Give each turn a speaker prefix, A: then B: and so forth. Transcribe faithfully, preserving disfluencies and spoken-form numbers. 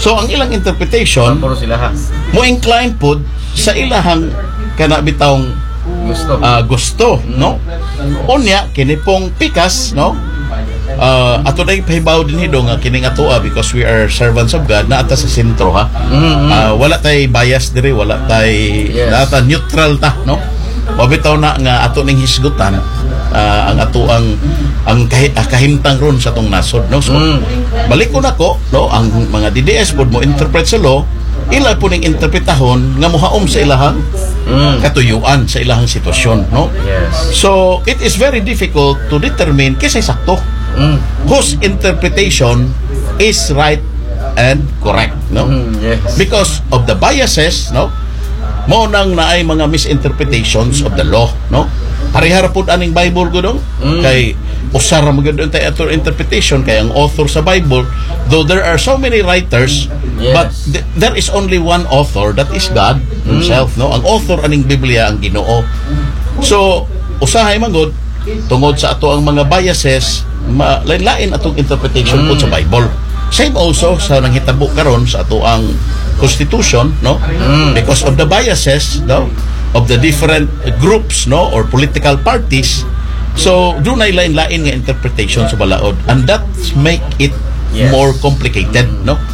A: So ang ilang interpretation
B: Puro sila ha.
A: mo incline pod sa ilahang kana bitawng
B: Gusto.
A: uh, gusto, no? Unya kini pong pikas, no? Uh, ato na ipahibaw din hido nga kining atoa because we are servants of God na ata sa sentro ha.
B: Mm-hmm.
A: Uh, wala tay bias diri, wala tay
B: Yes.
A: data neutral ta, no? Mabitaw na nga ato ning hisgutan uh, ang ato ang ang kahi, ah, kahimtang ron sa tong nasod, no? So
B: Mm.
A: balik ko nako, no, ang mga D D S pod mo interpret sa law, ila po ning interpretahon nga mohaom sa ilahang
B: Mm.
A: katuyuan sa ilahang sitwasyon, no?
B: Yes.
A: So it is very difficult to determine kisay sakto
B: Mm.
A: whose interpretation is right and correct, no?
B: Mm, yes.
A: Because of the biases, no? Mo nang naay mga misinterpretations of the law, no? Parihara pud aning Bible gudong
B: Mm.
A: kay usara magud tay ato interpretation kay ang author sa Bible, though there are so many writers,
B: Yes.
A: but th- there is only one author, that is God himself, no? Ang author aning Biblia ang Ginoo. So usahay magud tungod sa ato ang mga biases, ma- lain-lain atong interpretation po sa Bible. Same also sa nanghitabo karon sa ato ang constitution, no? Because of the biases, no, of the different groups, no, or political parties. So dunay lain-lain nga interpretation sa balaod, and that make it
B: Yes.
A: more complicated, no?